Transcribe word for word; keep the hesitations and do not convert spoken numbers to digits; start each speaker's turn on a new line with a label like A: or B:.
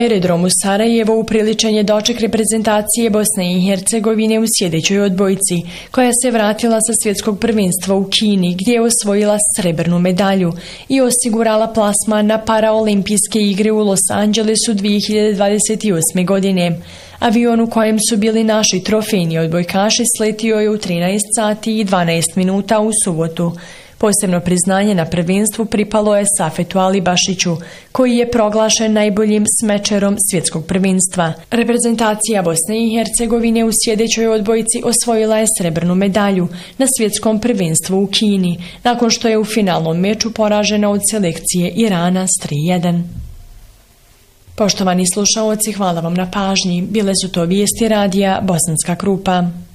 A: Aerodromu Sarajevo upriličen je doček reprezentacije Bosne i Hercegovine u sljedećoj odbojci, koja se vratila sa svjetskog prvenstva u Kini, gdje je osvojila srebrnu medalju i osigurala plasman na paraolimpijske igre u Los Angelesu dvije hiljade dvadeset osme. godine. Avion u kojem su bili naši trofejni odbojkaši sletio je u trinaest sati i dvanaest minuta u subotu. Posebno priznanje na prvenstvu pripalo je Safetu Alibašiću, koji je proglašen najboljim smečerom svjetskog prvenstva. Reprezentacija Bosne i Hercegovine u sljedećoj odbojci osvojila je srebrnu medalju na svjetskom prvenstvu u Kini, nakon što je u finalnom meču poražena od selekcije Irana s tri jedan. Poštovani slušaoci, hvala vam na pažnji. Bile su to vijesti radija Bosanska Krupa.